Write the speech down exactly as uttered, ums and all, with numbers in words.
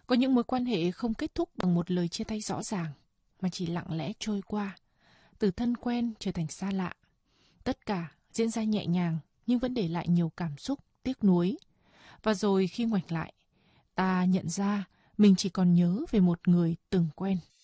Có những mối quan hệ không kết thúc bằng một lời chia tay rõ ràng, mà chỉ lặng lẽ trôi qua, từ thân quen trở thành xa lạ. Tất cả diễn ra nhẹ nhàng nhưng vẫn để lại nhiều cảm xúc, tiếc nuối. Và rồi khi ngoảnh lại, ta nhận ra mình chỉ còn nhớ về một người từng quen.